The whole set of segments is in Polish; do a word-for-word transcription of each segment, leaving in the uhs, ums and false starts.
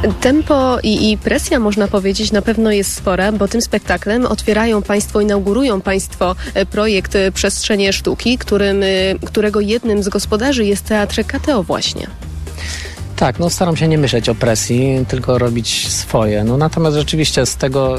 Tempo i, i presja, można powiedzieć, na pewno jest spora, bo tym spektaklem otwierają Państwo, inaugurują Państwo projekt Przestrzenie Sztuki, którym, którego jednym z gospodarzy jest Teatr K T O właśnie. Tak, no staram się nie myśleć o presji, tylko robić swoje. No natomiast rzeczywiście z tego,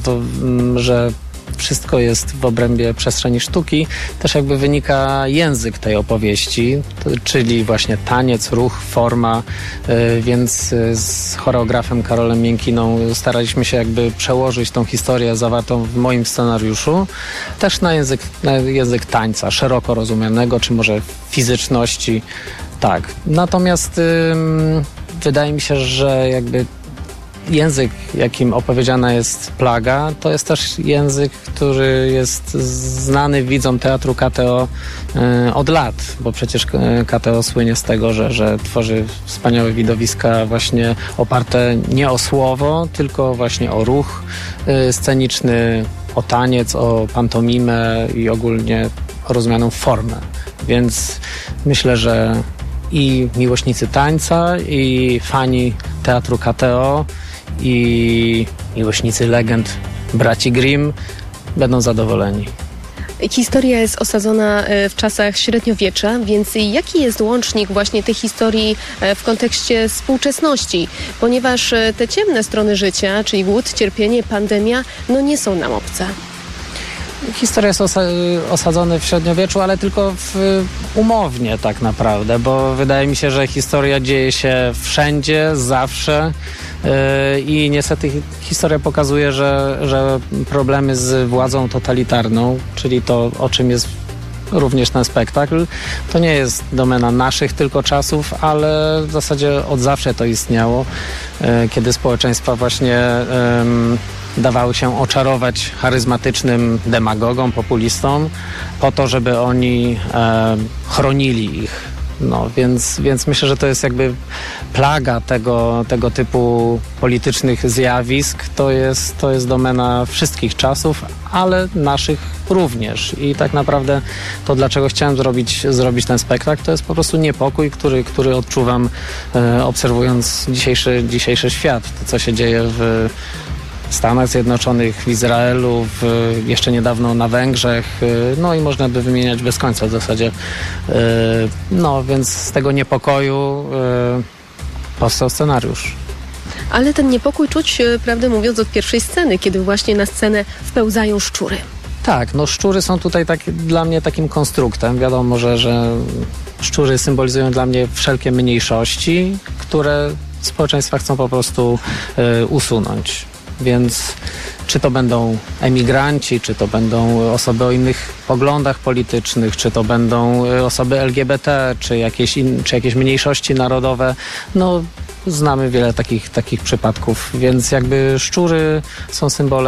że wszystko jest w obrębie przestrzeni sztuki, też jakby wynika język tej opowieści, czyli właśnie taniec, ruch, forma, więc z choreografem Karolem Miękiną staraliśmy się jakby przełożyć tą historię zawartą w moim scenariuszu też na język, na język tańca, szeroko rozumianego, czy może fizyczności. Tak, natomiast ym, wydaje mi się, że jakby język, jakim opowiedziana jest Plaga, to jest też język, który jest znany widzom Teatru K T O y, od lat, bo przecież K T O słynie z tego, że, że tworzy wspaniałe widowiska właśnie oparte nie o słowo, tylko właśnie o ruch y, sceniczny, o taniec, o pantomimę i ogólnie o rozumianą formę. Więc myślę, że i miłośnicy tańca, i fani Teatru K T O, i miłośnicy legend braci Grimm będą zadowoleni. Historia jest osadzona w czasach średniowiecza, więc jaki jest łącznik właśnie tej historii w kontekście współczesności? Ponieważ te ciemne strony życia, czyli głód, cierpienie, pandemia, no nie są nam obce. Historia jest osa- osadzona w średniowieczu, ale tylko w, umownie tak naprawdę, bo wydaje mi się, że historia dzieje się wszędzie, zawsze yy, i niestety historia pokazuje, że, że problemy z władzą totalitarną, czyli to, o czym jest również ten spektakl, to nie jest domena naszych tylko czasów, ale w zasadzie od zawsze to istniało, yy, kiedy społeczeństwa właśnie yy, dawały się oczarować charyzmatycznym demagogom, populistom po to, żeby oni e, chronili ich. No, więc, więc myślę, że to jest jakby plaga tego, tego typu politycznych zjawisk. To jest, to jest domena wszystkich czasów, ale naszych również. I tak naprawdę to, dlaczego chciałem zrobić, zrobić ten spektakl, to jest po prostu niepokój, który, który odczuwam e, obserwując dzisiejszy, dzisiejszy świat. To, co się dzieje w Stanach Zjednoczonych, w Izraelu, w, jeszcze niedawno na Węgrzech, no i można by wymieniać bez końca w zasadzie. No więc z tego niepokoju powstał scenariusz. Ale ten niepokój czuć, prawdę mówiąc, od pierwszej sceny, kiedy właśnie na scenę wpełzają szczury. Tak, no szczury są tutaj tak, dla mnie takim konstruktem. Wiadomo, że, że szczury symbolizują dla mnie wszelkie mniejszości, które społeczeństwa chcą po prostu y, usunąć. Więc czy to będą emigranci, czy to będą osoby o innych poglądach politycznych, czy to będą osoby L G B T, czy jakieś, in, czy jakieś mniejszości narodowe, no znamy wiele takich, takich przypadków, więc jakby szczury są symbolem